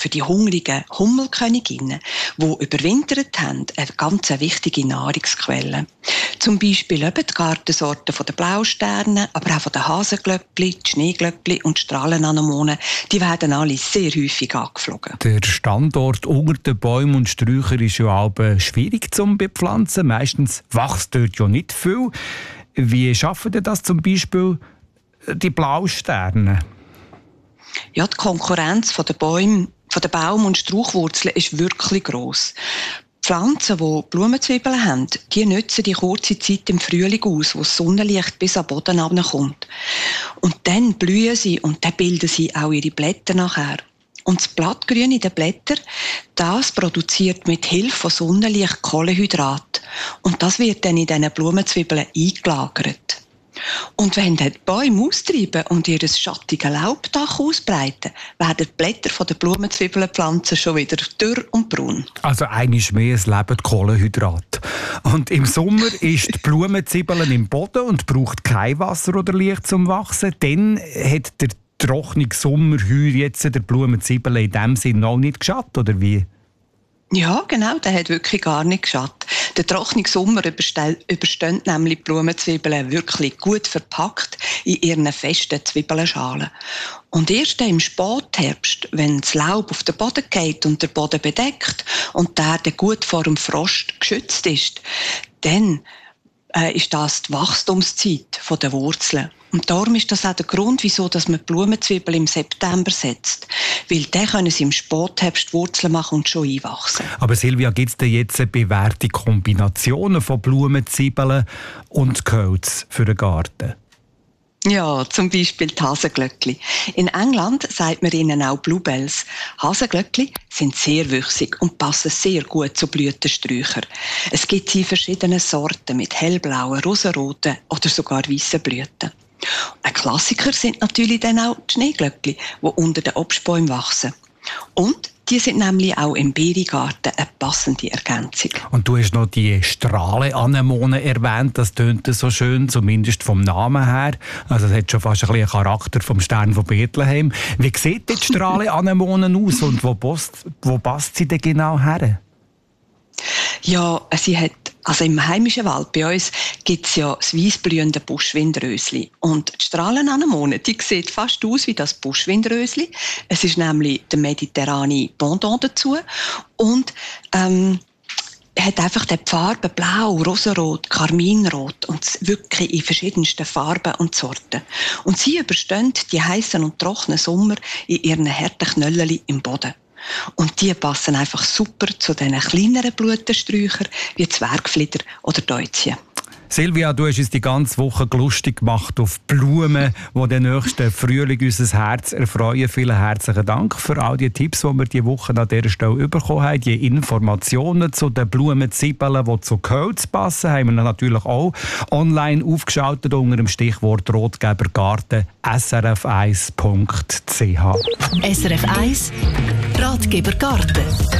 für die hungrigen Hummelköniginnen, die überwintert haben, eine ganz wichtige Nahrungsquelle. Zum Beispiel eben die Gartensorten von den Blausterne, aber auch von den Hasenglöckli, die Schneeglöckli und die Strahlenanemonen, die werden alle sehr häufig angeflogen. Der Standort unter den Bäumen und Sträuchern ist ja auch schwierig zu bepflanzen. Meistens wächst dort ja nicht viel. Wie schaffen denn das zum Beispiel die Blausterne? Ja, die Konkurrenz von den Bäumen, von den Baum- und Strauchwurzeln ist wirklich gross. Pflanzen, die Blumenzwiebeln haben, die nutzen die kurze Zeit im Frühling aus, wo das Sonnenlicht bis am Boden herunterkommt. Und dann blühen sie und dann bilden sie auch ihre Blätter nachher. Und das Blattgrün in den Blättern, das produziert mit Hilfe von Sonnenlicht Kohlenhydrat. Und das wird dann in diesen Blumenzwiebeln eingelagert. Und wenn dann die Bäume austreiben und ihr schattiges Laubdach ausbreiten, werden die Blätter der Blumenzwiebelpflanzen schon wieder dürr und braun. Also eigentlich mehr es leben Kohlenhydrat. Und im Sommer ist die Blumenzwiebeln im Boden und braucht kein Wasser oder Licht zum Wachsen. Dann hat der trockene Sommer heuer jetzt der Blumenzwiebeln in dem Sinne auch nicht geschadet, oder wie? Ja, genau, der hat wirklich gar nicht geschadet. Der trockene Sommer überstehen nämlich die Blumenzwiebeln wirklich gut verpackt in ihren festen Zwiebelschalen. Und erst im Spätherbst, wenn das Laub auf den Boden geht und der Boden bedeckt und der Erde gut vor dem Frost geschützt ist, dann ist das die Wachstumszeit der Wurzeln. Und darum ist das auch der Grund, wieso dass man die Blumenzwiebeln im September setzt. Weil dann können sie im Spätherbst Wurzeln machen und schon einwachsen. Aber Silvia, gibt es denn jetzt bewährte Kombinationen von Blumenzwiebeln und Gehölz für den Garten? Ja, zum Beispiel die Hasenglöckli. In England sagt man ihnen auch Bluebells. Hasenglöckli sind sehr wüchsig und passen sehr gut zu Blütensträuchern. Es gibt sie in verschiedenen Sorten mit hellblauen, rosaroten oder sogar weißen Blüten. Ein Klassiker sind natürlich dann auch die Schneeglöckli, die unter den Obstbäumen wachsen. Und die sind nämlich auch im Beerengarten eine passende Ergänzung. Und du hast noch die Strahlenanemonen erwähnt, das tönt so schön, zumindest vom Namen her. Also es hat schon fast ein bisschen Charakter vom Stern von Bethlehem. Wie sieht die Strahlenanemonen aus und wo passt sie denn genau her? Ja, sie hat, also im heimischen Wald bei uns gibt es ja das weissblühende Buschwindrösli. Und die Strahlenanemone, die sieht fast aus wie das Buschwindrösli. Es ist nämlich der mediterrane Pendant dazu. Und hat einfach die Farben blau, rosarot, karminrot und wirklich in verschiedensten Farben und Sorten. Und sie überstehen die heißen und trockenen Sommer in ihren harten Knöllchen im Boden. Und die passen einfach super zu diesen kleineren Blütensträuchern wie Zwergflieder oder Deutzien. Silvia, du hast uns die ganze Woche lustig gemacht auf Blumen, die den nächsten Frühling unser Herz erfreuen. Vielen herzlichen Dank für all die Tipps, die wir diese Woche an dieser Stelle bekommen haben. Die Informationen zu den Blumenzwiebeln, die zu Gehölz passen, haben wir natürlich auch online aufgeschaltet unter dem Stichwort Rotgeber Garten srf1.ch. SRF 1 Ratgeber Garten.